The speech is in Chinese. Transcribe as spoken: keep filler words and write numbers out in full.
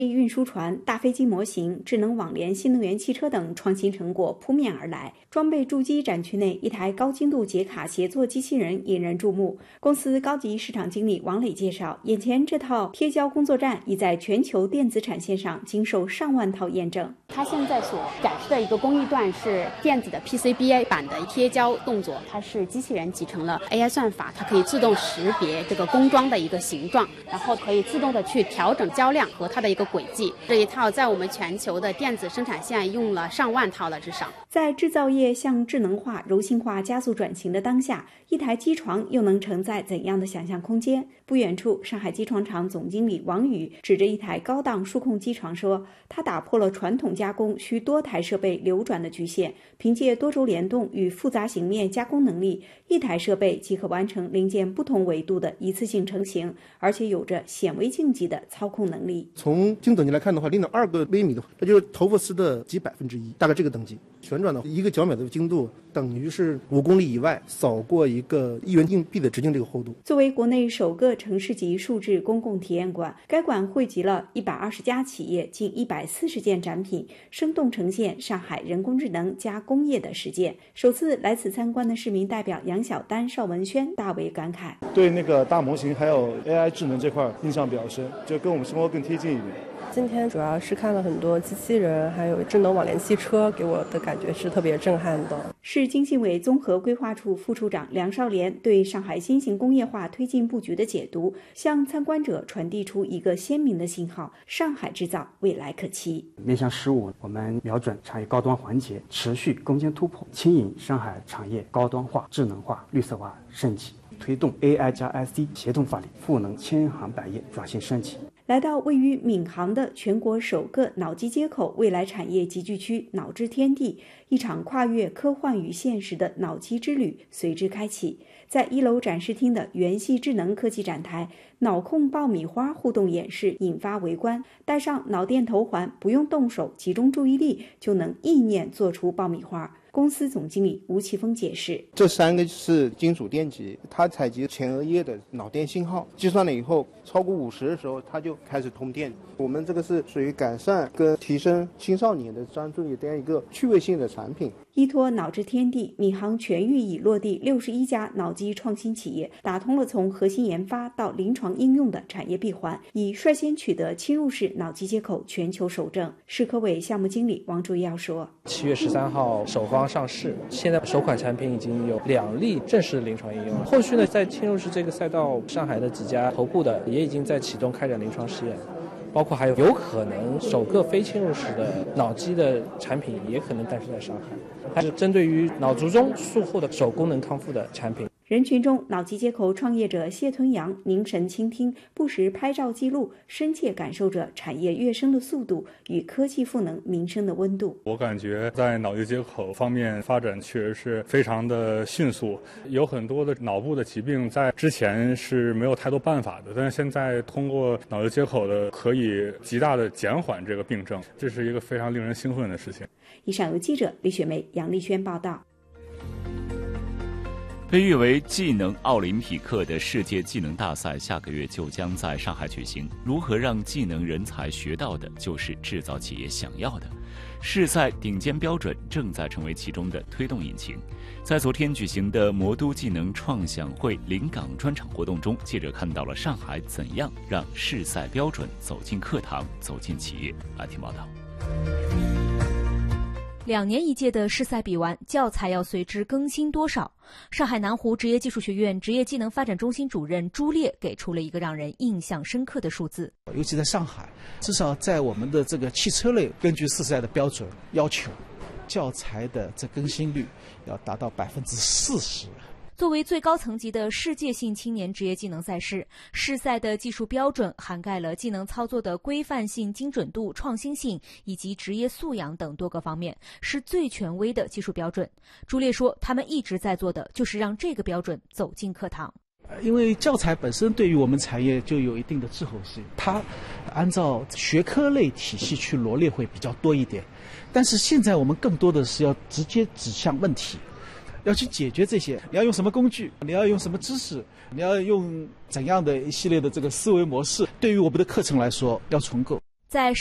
运输船、大飞机模型、智能网联新能源汽车等创新成果扑面而来。装备筑基展区内，一台高精度解卡协作机器人引人注目。公司高级市场经理王磊介绍，眼前这套贴胶工作站已在全球电子产线上经受上万套验证。 它现在所展示的一个工艺段是电子的 P C B A 版的贴胶动作，它是机器人集成了 A I 算法，它可以自动识别这个工装的一个形状，然后可以自动的去调整胶量和它的一个轨迹。这一套在我们全球的电子生产线用了上万套了，至少。 在制造业向智能化、柔性化加速转型的当下，一台机床又能承载怎样的想象空间？不远处，上海机床厂总经理王宇指着一台高档数控机床说，他打破了传统加工需多台设备流转的局限，凭借多轴联动与复杂形面加工能力，一台设备即可完成零件不同维度的一次性成型，而且有着显微镜级的操控能力。 从精等级来看的话，零点二个微米的话，这就是头发丝的几百分之一，大概这个等级。旋转的一个角秒的精度，等于是五公里以外扫过一个一元硬币的直径这个厚度。 作为国内首个城市级数字公共体验馆，该馆汇集了一百二十家企业，近一百四十件展品，生动呈现上海人工智能加工业的实践。首次来此参观的市民代表杨晓丹、邵文轩大为感慨， 对那个大模型还有 A I 智能这块印象比较深，就跟我们生活更贴近一点。 今天主要是看了很多机器人，还有智能网联汽车，给我的感觉是特别震撼的。 市经信委综合规划处副处长梁少莲对上海新型工业化推进布局的解读，向参观者传递出一个鲜明的信号：上海制造，未来可期。 面向十五，我们瞄准产业高端环节，持续攻坚突破，牵引上海产业高端化、智能化、绿色化升级，推动 A I 加 I C 协同发力，赋能千行百业转型升级。 来到位于闵行的全国首个脑机接口未来产业集聚区脑智天地，一场跨越科幻与现实的脑机之旅随之开启。在一楼展示厅的元系智能科技展台，脑控爆米花互动演示引发围观。戴上脑电头环，不用动手，集中注意力就能意念做出爆米花。公司总经理吴奇峰解释， 这三个是金属电极，它采集前额叶的脑电信号，计算了以后超过五十的时候它就开始通电。我们这个是属于改善跟提升青少年的专注力这样一个趣味性的产品。 依托脑智天地，闵行全域已落地六十一家脑机创新企业，打通了从核心研发到临床应用的产业闭环，已率先取得侵入式脑机接口全球首证。市科委项目经理王竹耀说， 七月十三号首方上市，现在首款产品已经有两例正式的临床应用了。后续呢，在侵入式这个赛道，上海的几家头部的也已经在启动开展临床试验，包括还有有可能首个非侵入式的脑机的产品也可能诞生在上海，还是针对于脑卒中术后的手功能康复的产品。 人群中，脑机接口创业者谢吞阳凝神倾听，不时拍照记录，深切感受着产业跃升的速度与科技赋能民生的温度。 我感觉在脑机接口方面发展确实是非常的迅速，有很多的脑部的疾病在之前是没有太多办法的，但是现在通过脑机接口的可以极大的减缓这个病症，这是一个非常令人兴奋的事情。 以上由记者李雪梅、杨丽轩报道。 被誉为技能奥林匹克的世界技能大赛下个月就将在上海举行。如何让技能人才学到的，就是制造企业想要的。世赛顶尖标准正在成为其中的推动引擎。在昨天举行的魔都技能创想会临港专场活动中，记者看到了上海怎样让世赛标准走进课堂、走进企业。来听报道。 两年一届的世赛比完，教材要随之更新多少？上海南湖职业技术学院职业技能发展中心主任朱烈给出了一个让人印象深刻的数字。 尤其在上海，至少在我们的这个汽车类，根据世赛的标准要求，教材的这更新率要达到百分之四十。 作为最高层级的世界性青年职业技能赛事，世赛的技术标准涵盖了技能操作的规范性、精准度、创新性以及职业素养等多个方面，是最权威的技术标准。朱烈说，他们一直在做的就是让这个标准走进课堂。 因为教材本身对于我们产业就有一定的滞后性，它按照学科类体系去罗列会比较多一点，但是现在我们更多的是要直接指向问题，要去解决这些。你要用什么工具，你要用什么知识，你要用怎样的一系列的这个思维模式，对于我们的课程来说要重构。 在